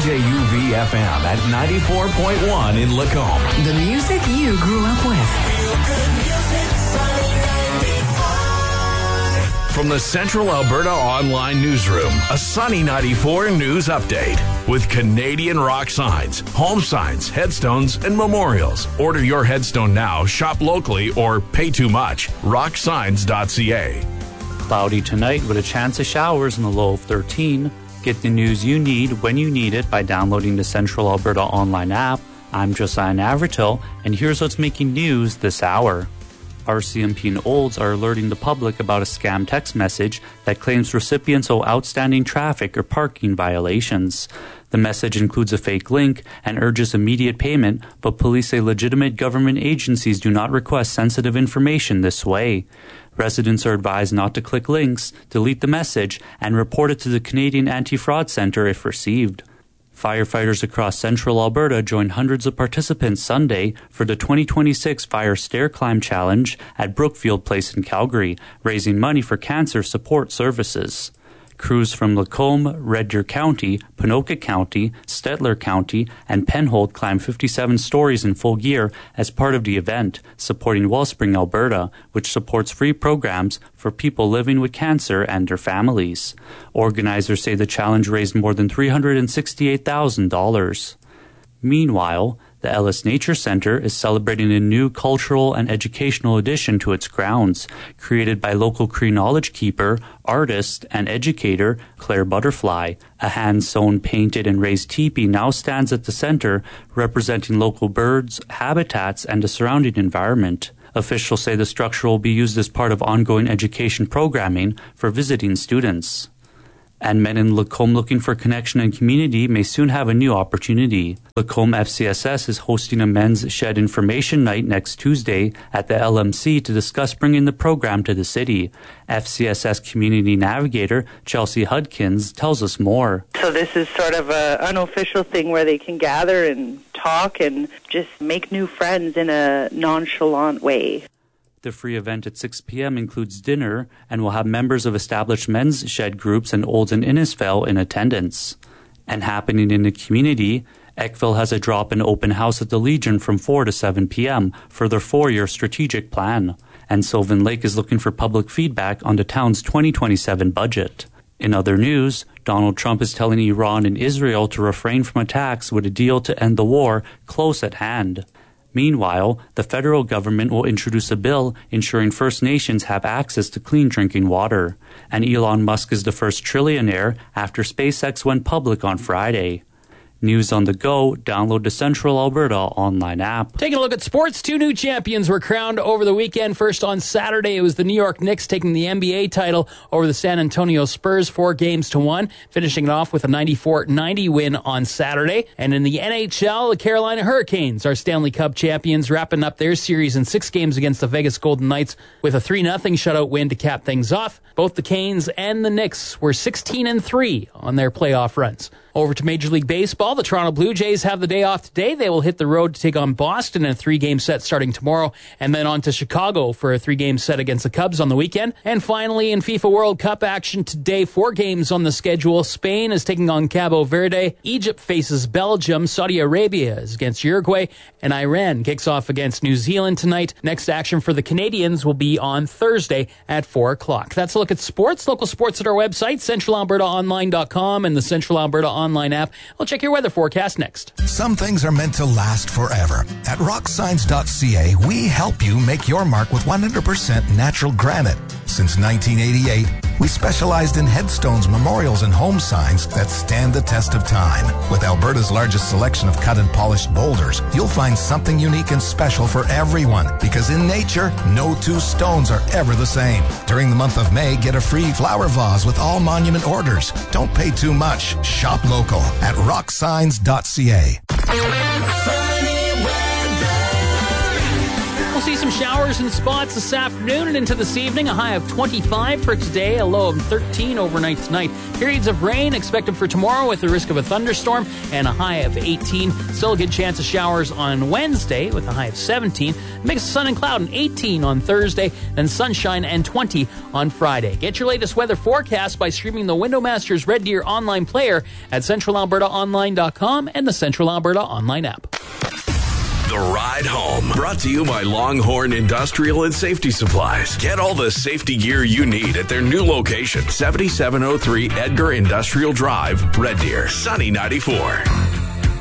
CJUV FM at 94.1 in Lacombe. The music you grew up with. From the Central Alberta Online Newsroom, a Sunny 94 news update with Canadian rock signs, home signs, headstones, and memorials. Order your headstone now, shop locally, or pay too much. Rocksigns.ca. Cloudy tonight with a chance of showers in the low of 13. Get the news you need when you need it by downloading the Central Alberta Online app. I'm Josiah Navratil, and here's what's making news this hour. RCMP and Olds are alerting the public about a scam text message that claims recipients owe outstanding traffic or parking violations. The message includes a fake link and urges immediate payment, but police say legitimate government agencies do not request sensitive information this way. Residents are advised not to click links, delete the message, and report it to the Canadian Anti-Fraud Centre if received. Firefighters across central Alberta joined hundreds of participants Sunday for the 2026 Fire Stair Climb Challenge at Brookfield Place in Calgary, raising money for cancer support services. Crews from Lacombe, Red Deer County, Ponoka County, Stettler County, and Penhold climbed 57 stories in full gear as part of the event, supporting Wellspring Alberta, which supports free programs for people living with cancer and their families. Organizers say the challenge raised more than $368,000. Meanwhile, the Ellis Nature Centre is celebrating a new cultural and educational addition to its grounds, created by local Cree knowledge keeper, artist, and educator Claire Butterfly. A hand-sewn, painted, and raised teepee now stands at the centre, representing local birds, habitats, and the surrounding environment. Officials say the structure will be used as part of ongoing education programming for visiting students. And men in Lacombe looking for connection and community may soon have a new opportunity. Lacombe FCSS is hosting a men's shed information night next Tuesday at the LMC to discuss bringing the program to the city. FCSS community navigator Chelsea Hudkins tells us more. So this is sort of an unofficial thing where they can gather and talk and just make new friends in a nonchalant way. The free event at 6 p.m. includes dinner and will have members of established men's shed groups and Olds and Innisfell in attendance. And happening in the community, Eckville has a drop-in open house at the Legion from 4 to 7 p.m. for their 4-year strategic plan. And Sylvan Lake is looking for public feedback on the town's 2027 budget. In other news, Donald Trump is telling Iran and Israel to refrain from attacks with a deal to end the war close at hand. Meanwhile, the federal government will introduce a bill ensuring First Nations have access to clean drinking water. And Elon Musk is the first trillionaire after SpaceX went public on Friday. News on the go, download the Central Alberta Online app. Taking a look at sports, 2 new champions were crowned over the weekend. First on Saturday, it was the New York Knicks taking the NBA title over the San Antonio Spurs 4-1, finishing it off with a 94-90 win on Saturday. And in the NHL, the Carolina Hurricanes are Stanley Cup champions, wrapping up their series in 6 games against the Vegas Golden Knights with a 3-0 shutout win to cap things off. Both the Canes and the Knicks were 16-3 on their playoff runs. Over to Major League Baseball, the Toronto Blue Jays have the day off today. They will hit the road to take on Boston in a 3-game set starting tomorrow, and then on to Chicago for a 3-game set against the Cubs on the weekend. And finally, in FIFA World Cup action today, 4 games on the schedule. Spain is taking on Cabo Verde. Egypt faces Belgium. Saudi Arabia is against Uruguay, and Iran kicks off against New Zealand tonight. Next action for the Canadians will be on Thursday at 4 o'clock. That's a look at sports. Local sports at our website, centralalbertaonline.com, and the Central Alberta Online app. We'll check your weather forecast next. Some things are meant to last forever. At rocksigns.ca, we help you make your mark with 100% natural granite. Since 1988, we specialized in headstones, memorials, and home signs that stand the test of time. With Alberta's largest selection of cut and polished boulders, you'll find something unique and special for everyone. Because in nature, no 2 stones are ever the same. During the month of May, get a free flower vase with all monument orders. Don't pay too much. Shop local at rocksigns.ca. We'll see some showers in spots this afternoon and into this evening. A high of 25 for today, a low of 13 overnight tonight. Periods of rain expected for tomorrow with the risk of a thunderstorm and a high of 18. Still a good chance of showers on Wednesday with a high of 17. Mix of sun and cloud and 18 on Thursday, then sunshine and 20 on Friday. Get your latest weather forecast by streaming the Windowmasters Red Deer online player at centralalbertaonline.com and the Central Alberta online app. The Ride Home, brought to you by Longhorn Industrial and Safety Supplies. Get all the safety gear you need at their new location, 7703 Edgar Industrial Drive, Red Deer, Sunny 94.